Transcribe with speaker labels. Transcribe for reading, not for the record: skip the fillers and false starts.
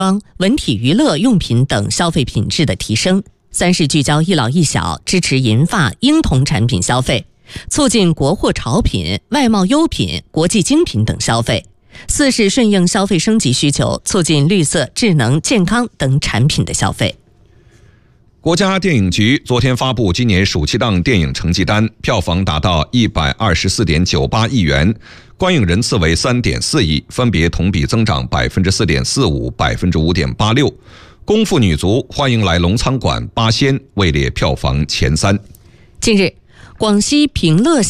Speaker 1: 文体娱乐用品等消费品质的提升；三是聚焦一老一小，支持银发婴童产品消费，促进国货潮品、外贸优品、国际精品等消费；四是顺应消费升级需求，促进绿色、智能、健康等产品的消费。
Speaker 2: 国家电影局昨天发布今年暑期档电影成绩单，票房达到124.98亿元，观影人次为3.4亿，分别同比增长4.45%、5.86%。功夫女足欢迎来龙仓馆八仙位列票房前3。
Speaker 1: 近日，广西平乐